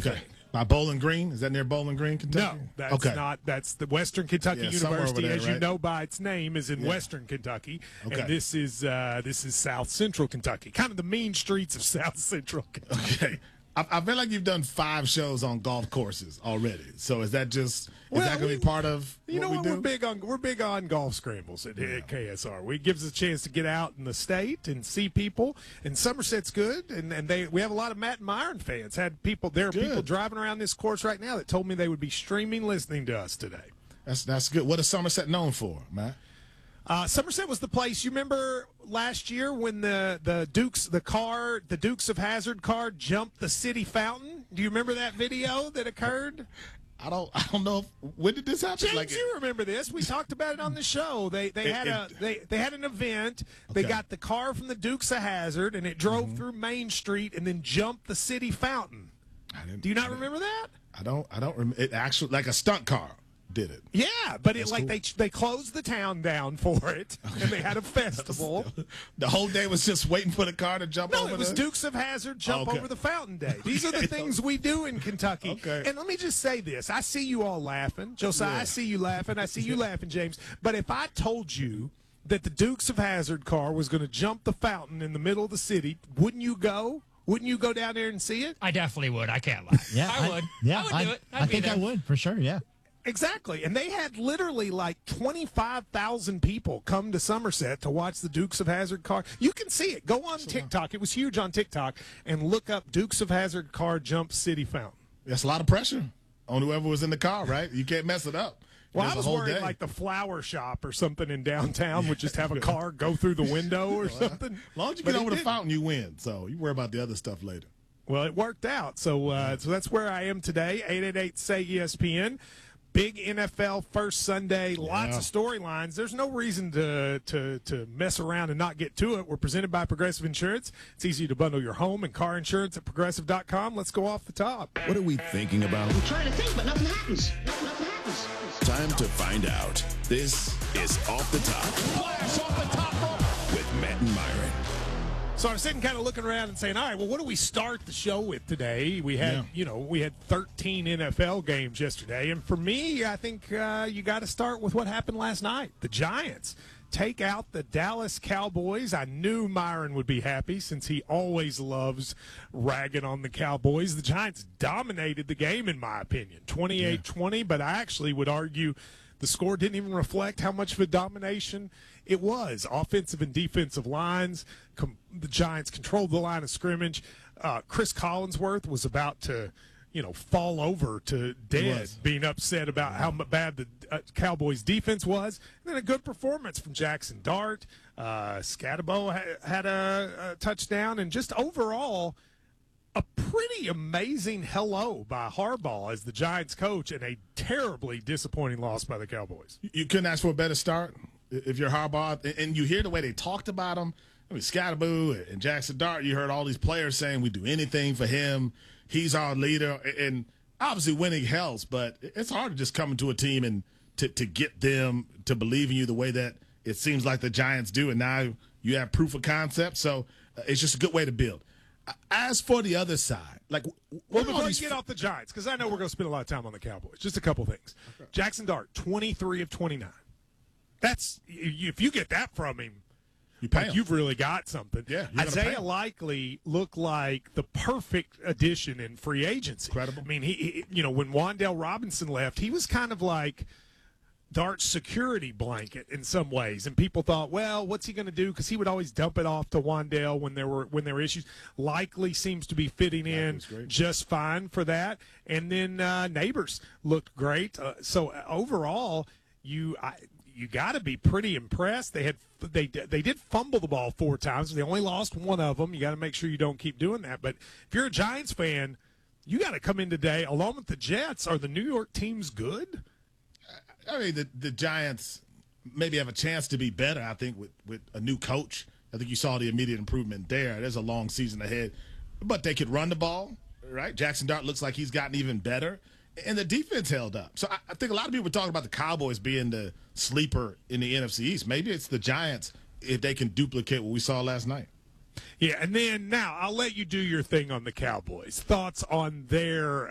Okay. By Bowling Green? Is that near Bowling Green, Kentucky? No, that's not. That's the Western Kentucky University, there, as right? you know by its name, is in Western Kentucky, and this is South Central Kentucky, kind of the mean streets of South Central Kentucky. Okay. I feel like you've done 5 shows on golf courses already. So is that just that going to be part of what we do? We're big on golf scrambles at KSR. It gives us a chance to get out in the state and see people. And Somerset's good, and we have a lot of Matt and Myron fans. There are people driving around this course right now that told me they would be streaming listening to us today. That's good. What is Somerset known for, Matt? Somerset was the place. You remember last year when the Dukes of Hazzard car jumped the city fountain? Do you remember that video that occurred? I don't know. When did this happen? James, you remember this? We talked about it on the show. They had an event. They got the car from the Dukes of Hazzard, and it drove through Main Street and then jumped the city fountain. Do you not remember that? I don't remember. It actually, like a stunt car did it. Yeah, but they closed the town down for it, and they had a festival. The whole day was just waiting for the car to jump over. No, it was Dukes of Hazzard jump over the fountain day. These are the things we do in Kentucky. Okay. And let me just say this. I see you all laughing. Josiah, I see you laughing. I see you laughing, James. But if I told you that the Dukes of Hazzard car was going to jump the fountain in the middle of the city, wouldn't you go? Wouldn't you go down there and see it? I definitely would. I can't lie. Yeah, I would. Yeah, I would do it. I think I would, for sure, yeah. Exactly. And they had literally like 25,000 people come to Somerset to watch the Dukes of Hazzard car. You can see it. Go on TikTok. It was huge on TikTok. And look up Dukes of Hazzard car jump city fountain. That's a lot of pressure on whoever was in the car, right? You can't mess it up. Well, I was worried like the flower shop or something in downtown would just have a car go through the window or something. As long as you get over the fountain, you win. So you worry about the other stuff later. Well, it worked out. So that's where I am today. 888-SAY-ESPN. Big NFL first Sunday, lots of storylines. There's no reason to mess around and not get to it. We're presented by Progressive Insurance. It's easy to bundle your home and car insurance at Progressive.com. Let's go off the top. What are we thinking about? I'm trying to think, but nothing happens. Nothing happens. Time to find out. This is Off the Top. Flash off the top rope with Matt and Myron. So I'm sitting kind of looking around and saying, all right, well, what do we start the show with today? We had, we had 13 NFL games yesterday. And for me, I think you got to start with what happened last night. The Giants take out the Dallas Cowboys. I knew Myron would be happy since he always loves ragging on the Cowboys. The Giants dominated the game, in my opinion, 28-20. But I actually would argue the score didn't even reflect how much of a domination it was. Offensive and defensive lines, the Giants controlled the line of scrimmage. Chris Collinsworth was about to, fall over to dead, being upset about how bad the Cowboys' defense was. And then a good performance from Jackson Dart. Scatabo had a touchdown, and just overall, a pretty amazing hello by Harbaugh as the Giants coach, and a terribly disappointing loss by the Cowboys. You couldn't ask for a better start if you're Harbaugh, and you hear the way they talked about him. I mean, Scatabo and Jackson Dart, you heard all these players saying we do anything for him. He's our leader, and obviously winning helps, but it's hard to just come into a team and to get them to believe in you the way that it seems like the Giants do, and now you have proof of concept, so it's just a good way to build. As for the other side, before you get off the Giants, because I know we're going to spend a lot of time on the Cowboys, just a couple things. Okay. Jackson Dart, 23 of 29. That's, if you get that from him, you've really got something. Yeah, Isaiah Likely looked like the perfect addition in free agency. Incredible. I mean, he when Wan'Dale Robinson left, he was kind of like Dart's security blanket in some ways, and people thought, well, what's he going to do? Because he would always dump it off to Wan'Dale when there were issues. Likely seems to be fitting in just fine for that. And then Neighbors looked great. So overall, you got to be pretty impressed. They did fumble the ball 4 times. They only lost one of them. You got to make sure you don't keep doing that. But if you're a Giants fan, you got to come in today along with the Jets. Are the New York teams good? I mean, the Giants maybe have a chance to be better, I think, with a new coach. I think you saw the immediate improvement there. There's a long season ahead. But they could run the ball, right? Jackson Dart looks like he's gotten even better. And the defense held up. So I think a lot of people are talking about the Cowboys being the sleeper in the NFC East. Maybe it's the Giants if they can duplicate what we saw last night. Yeah, and then now I'll let you do your thing on the Cowboys. Thoughts on their